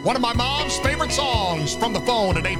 One of my mom's favorite songs from the phone at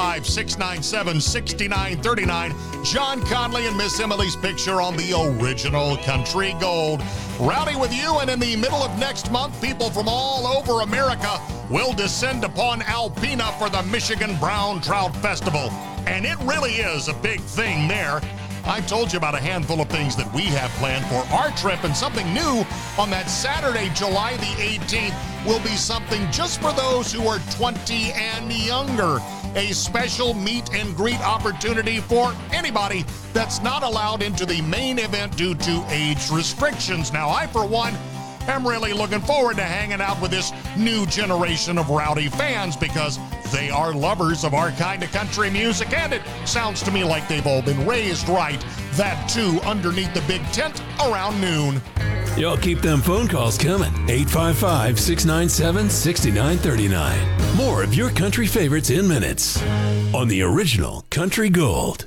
855-697-6939. John Conley and Miss Emily's Picture on the original Country Gold. Rowdy with you, and in the middle of next month, people from all over America will descend upon Alpena for the Michigan Brown Trout Festival. And it really is a big thing there. I told you about a handful of things that we have planned for our trip, and something new on that Saturday, July the 18th, will be something just for those who are 20 and younger. A special meet and greet opportunity for anybody that's not allowed into the main event due to age restrictions. Now, I, for one, am really looking forward to hanging out with this new generation of Rowdy fans because they are lovers of our kind of country music, and it sounds to me like they've all been raised right. That, too, underneath the big tent around noon. Y'all keep them phone calls coming. 855-697-6939. More of your country favorites in minutes on the original Country Gold.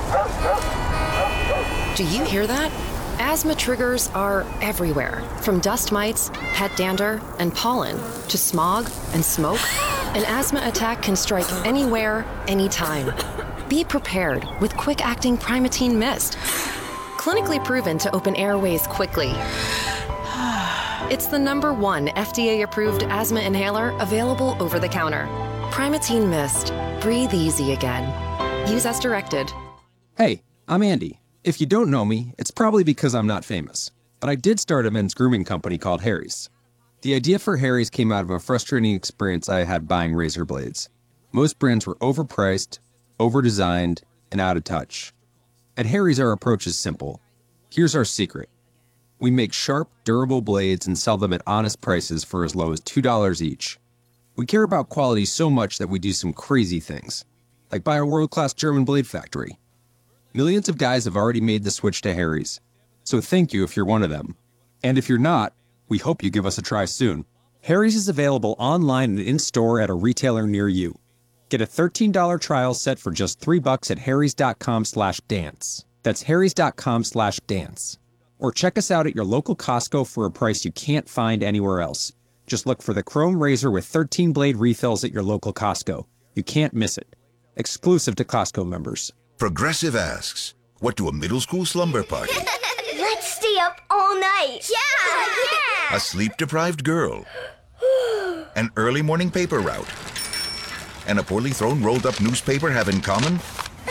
Do you hear that? Asthma triggers are everywhere, from dust mites, pet dander, and pollen, to smog and smoke. An asthma attack can strike anywhere, anytime. Be prepared with quick-acting Primatene Mist. Clinically proven to open airways quickly. It's the #1 FDA-approved asthma inhaler available over the counter. Primatene Mist. Breathe easy again. Use as directed. Hey, I'm Andy. If you don't know me, it's probably because I'm not famous. But I did start a men's grooming company called Harry's. The idea for Harry's came out of a frustrating experience I had buying razor blades. Most brands were overpriced, overdesigned, and out of touch. At Harry's, our approach is simple. Here's our secret. We make sharp, durable blades and sell them at honest prices for as low as $2 each. We care about quality so much that we do some crazy things, like buy a world-class German blade factory. Millions of guys have already made the switch to Harry's, so thank you if you're one of them. And if you're not, we hope you give us a try soon. Harry's is available online and in-store at a retailer near you. Get a $13 trial set for just $3 at harrys.com/dance. That's harrys.com/dance. Or check us out at your local Costco for a price you can't find anywhere else. Just look for the Chrome Razor with 13 blade refills at your local Costco. You can't miss it. Exclusive to Costco members. Progressive asks, what do a middle school slumber party, Let's stay up all night. Yeah! a sleep-deprived girl, an early morning paper route, and a poorly thrown rolled-up newspaper have in common?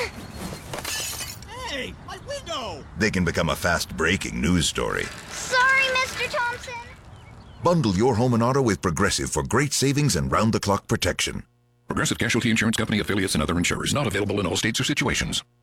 Hey, my window! They can become a fast-breaking news story. Sorry, Mr. Thompson. Bundle your home and auto with Progressive for great savings and round-the-clock protection. Progressive Casualty Insurance Company, affiliates, and other insurers. Not available in all states or situations.